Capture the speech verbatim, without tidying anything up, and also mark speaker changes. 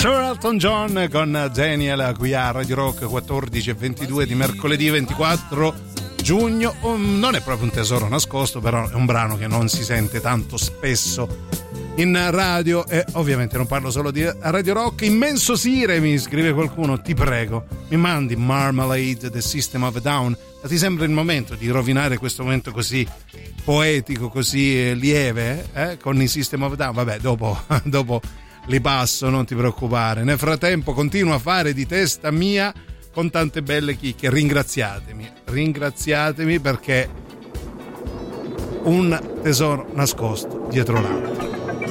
Speaker 1: Sir Elton John con Daniel qui a Radio Rock, quattordici e ventidue di mercoledì ventiquattro giugno. Um, non è proprio un tesoro nascosto, però è un brano che non si sente tanto spesso in radio, e ovviamente non parlo solo di Radio Rock. Immenso Sire, mi scrive qualcuno, ti prego mi mandi Marmalade The System of a Down. Ma ti sembra il momento di rovinare questo momento così poetico, così lieve, eh? Con i System of a Down? Vabbè, dopo, dopo li passo, non ti preoccupare. Nel frattempo continuo a fare di testa mia con tante belle chicche. Ringraziatemi, ringraziatemi perché un tesoro nascosto dietro l'altro.